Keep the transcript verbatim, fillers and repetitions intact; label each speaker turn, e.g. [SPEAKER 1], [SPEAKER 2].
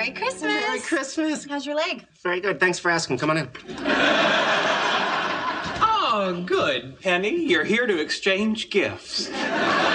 [SPEAKER 1] Merry Christmas.
[SPEAKER 2] Merry Christmas.
[SPEAKER 1] How's your leg?
[SPEAKER 2] Very good. Thanks for asking. Come on in.
[SPEAKER 3] Oh, good, Penny. You're here to exchange gifts.